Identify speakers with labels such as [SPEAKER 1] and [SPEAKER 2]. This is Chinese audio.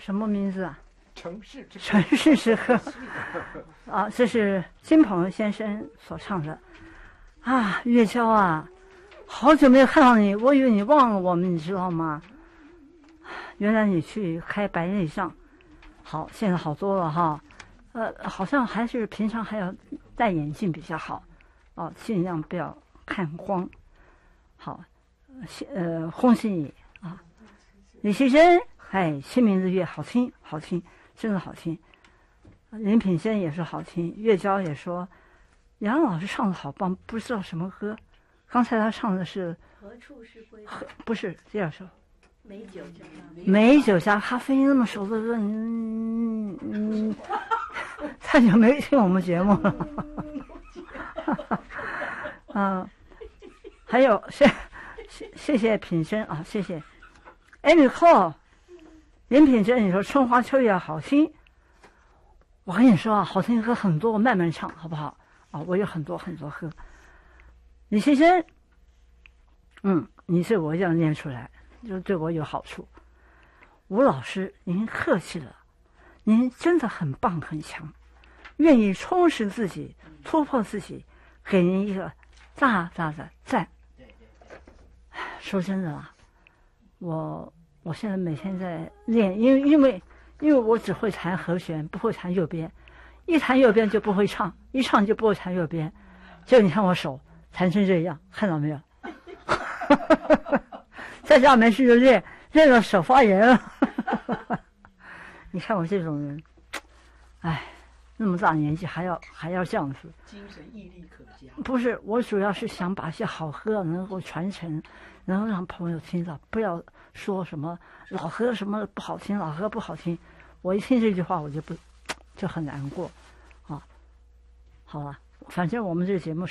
[SPEAKER 1] 什么名字啊？
[SPEAKER 2] 城市
[SPEAKER 1] 之歌啊，这是金鹏先生所唱的啊。月娇啊，好久没有看到你，我以为你忘了我们，你知道吗？原来你去开白内障，好，现在好多了哈。好像还是平常还要戴眼镜比较好哦，尽量不要看光。好，恭喜你啊，李希珍，哎，清明日月好听，好听，真的好听。林品仙也说好听，月娇也说，杨老师唱的好棒，不知道什么歌。刚才他唱的是
[SPEAKER 3] 何处是归？
[SPEAKER 1] 不是第二首。
[SPEAKER 3] 美酒
[SPEAKER 1] 加咖啡那么熟的歌，太久没听我们节目了。还有谢谢品珍啊，谢谢。Amy Cole， 林品珍，你说春花秋月好听，我跟你说啊，好听歌很多，我慢慢唱好不好？啊，我有很多很多歌。李先生，你这我一定要念出来，就对我有好处。吴老师，您客气了，您真的很棒很强，愿意充实自己，突破自己，给您一个大大的赞。说真的啊，我现在每天在练，因为我只会弹和弦，不会弹右边，一弹右边就不会唱，一唱就不会弹右边。就你看我手弹成这样，看到没有？在家没事就练到手发炎了。你看我这种人，哎，那么大年纪还要这样子，
[SPEAKER 2] 精神毅力可嘉。
[SPEAKER 1] 不是，我主要是想把一些好歌能够传承，然后让朋友听到，不要说什么老歌什么不好听，老歌不好听。我一听这句话，我就很难过啊。好了，反正我们这个节目